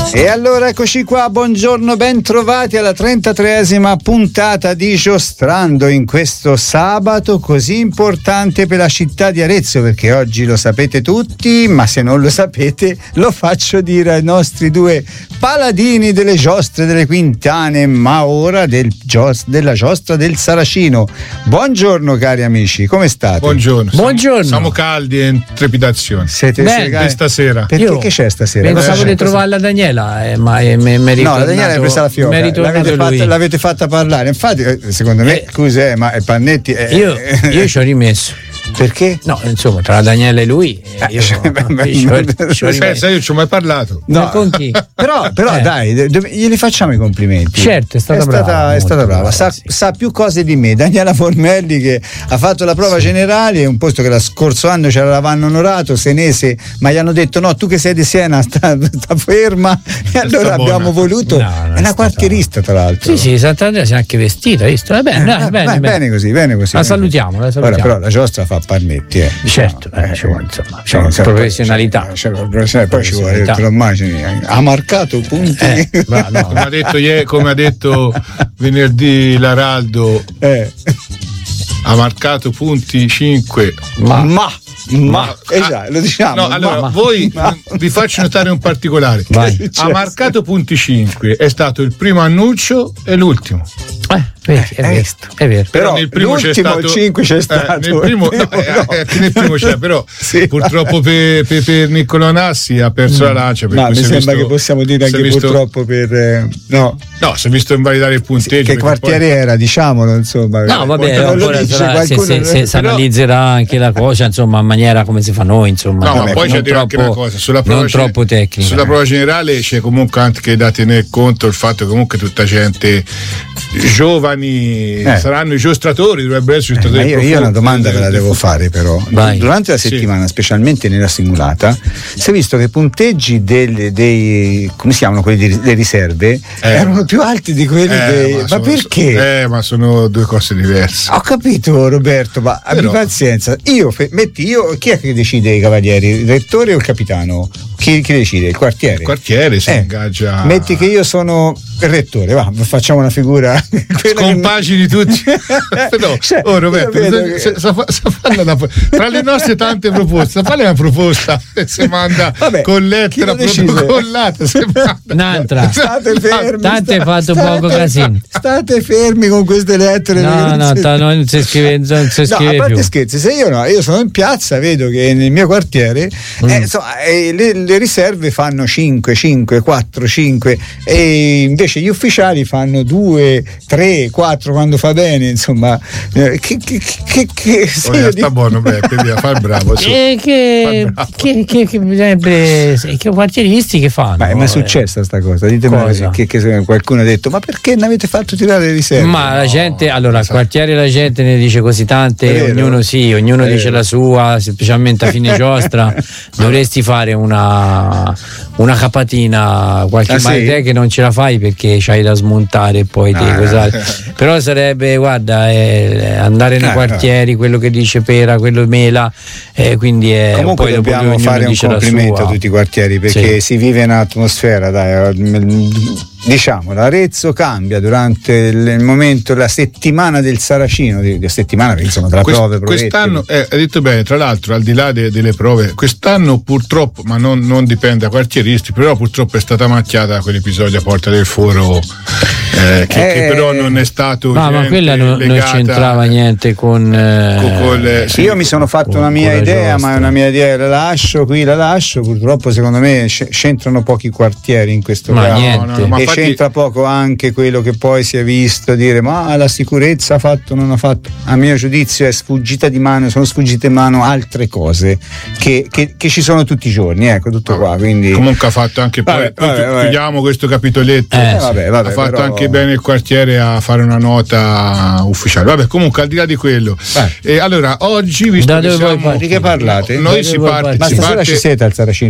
E allora eccoci qua, buongiorno, ben trovati alla 33esima puntata di Giostrando in questo sabato così importante per la città di Arezzo, perché oggi lo sapete tutti, ma se non lo sapete lo faccio dire ai nostri due paladini delle giostre delle Quintane, ma ora della giostra del Saracino. Buongiorno cari amici, come state? Buongiorno. Buongiorno. Siamo caldi e in trepidazione. Siete stasera. Perché che c'è stasera? Pensavo di trovare la Daniela, ma mi no, la Daniela è presa la fioca, l'avete fatta parlare. Infatti, secondo me, scusa, ma Pannetti. Io ci ho rimesso. Perché? No, insomma, tra la Daniela e lui io ci ho mai parlato. No, con chi? Però dai, glieli facciamo i complimenti. Certo, è stata brava. Sa più cose di me. Daniela Formelli, che ha fatto la prova generale, un posto che lo scorso anno ce l'avevano onorato, senese, ma gli hanno detto no, tu che sei di Siena sta ferma, e allora abbiamo voluto. È una quartierista, tra l'altro. Sì, Sant'Andrea si è anche vestita, visto? Bene così. La salutiamo. Ora però la giostra fa Pannetti, certo, ci vuole, insomma, professionalità. Poi ci vuole, te lo immagini, ha marcato punti. Come ha detto venerdì l'Araldo, ha marcato punti 5. Ma esatto, lo diciamo. No, allora vi faccio notare un particolare. Ha marcato punti 5, è stato il primo annuncio e l'ultimo. È vero. Però nel primo c'è stato 5 c'è stato. Nel primo c'è, però sì. Purtroppo per Niccolò Nassi ha perso la lancia. Ma mi sembra che possiamo dire anche purtroppo per no, si è visto invalidare il punteggio. Che quartiere era, diciamolo, insomma. No, vabbè, se analizzerà anche la cosa, insomma, in maniera come si fa noi, insomma. No, ma poi c'è dire anche una cosa, sulla prova non troppo tecnica. Sulla prova generale c'è comunque anche da tenere conto il fatto che comunque tutta gente giovani saranno i giostratori, dovrebbero essere io una domanda ve la devo fare, però. Vai. Durante la settimana, specialmente nella simulata, si è visto che i punteggi dei come si chiamano quelli delle riserve erano più alti di quelli dei. Ma perché? Ma sono due cose diverse. Ho capito, Roberto, ma abbi pazienza. Chi è che decide i cavalieri? Il rettore o il capitano? Chi decide? Il quartiere? Il quartiere si ingaggia. Metti che io sono il rettore, facciamo una figura. Scompagini tutti. No, Roberto, tra le nostre tante proposte, fare una proposta che si manda con lettera protocollata. Un'altra. State fermi. Tante hai fatto poco casino. State fermi con queste lettere. Non si scrive a parte scherzi, se io sono in piazza, vedo che nel mio quartiere le riserve fanno 5, 4, 5 e invece gli ufficiali fanno 2, 3, 4 quando fa bene, insomma. Sta buono, fa il bravo. Che quartieristi che fanno? Ma è successa sta cosa? Ditemi che qualcuno ha detto, ma perché ne avete fatto tirare le riserve? Ma la gente, allora al quartiere la gente ne dice così tante, ognuno dice la sua, specialmente a fine giostra. Dovresti fare una capatina qualche male che non ce la fai perché c'hai da smontare e poi però sarebbe, guarda, andare nei quartieri, quello che dice Pera, quello Mela, quindi comunque poi dobbiamo fare un complimento a tutti i quartieri, perché si vive in un'atmosfera, diciamo, l'Arezzo cambia durante il momento, la settimana del Saracino, di settimana, insomma, tra prove quest'anno hai detto bene, tra l'altro, al di là delle prove, quest'anno purtroppo, ma non dipende da quartieristi, però purtroppo è stata macchiata da quell'episodio a Porta del Foro, che però non è stato ma quella non c'entrava niente con io mi sono fatto una mia idea, ma è una mia idea, la lascio, purtroppo secondo me c'entrano pochi quartieri in questo caso, e c'entra poco anche quello che poi si è visto dire, ma la sicurezza ha fatto, non ha fatto. A mio giudizio sono sfuggite in mano altre cose che ci sono tutti i giorni, tutto qua, quindi comunque ha fatto anche chiudiamo questo capitoletto, ha fatto però anche bene il quartiere a fare una nota ufficiale. Comunque al di là di quello, allora oggi, visto che di che parlate? Noi si parte ci siete al Saracino?